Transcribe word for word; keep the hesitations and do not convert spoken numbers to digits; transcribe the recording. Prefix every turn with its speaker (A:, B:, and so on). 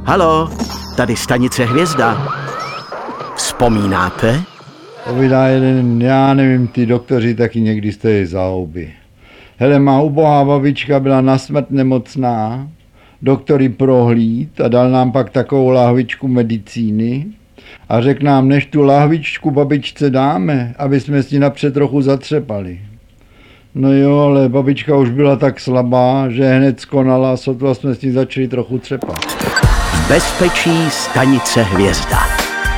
A: Halo, tady stanice Hvězda. Vzpomínáte?
B: Povídá jeden, já nevím, ty doktoři taky někdy stojí za houby. Hele, má ubohá babička byla na smrt nemocná, doktor ji prohlíd a dal nám pak takovou lahvičku medicíny a řekl nám, než tu lahvičku babičce dáme, aby jsme si napřed trochu zatřepali. No jo, ale babička už byla tak slabá, že hned skonala, sotva jsme si začali trochu třepat.
A: Bezpečí stanice Hvězda.